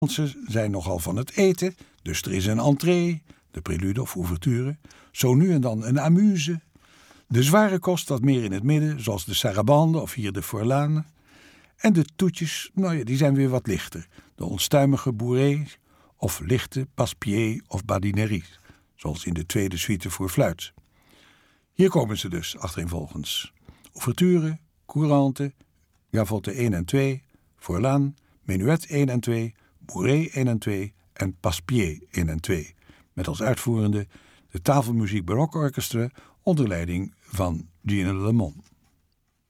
Ze zijn nogal van het eten, dus er is een entrée, de prelude of ouverture, zo nu en dan een amuse. De zware kost wat meer in het midden, zoals de sarabande of hier de forlane. En de toetjes, die zijn weer wat lichter. De onstuimige bourrée of lichte passepied of badineries, zoals in de tweede suite voor fluit. Hier komen ze dus, achtereenvolgens. Ouverture, courante, gavotte 1 en 2, forlane, menuet 1 en 2, bourrée 1 en 2 en passepied 1 en 2. Met als uitvoerende de Tafelmuziek Baroque Orchestra onder leiding van Gene Lemon.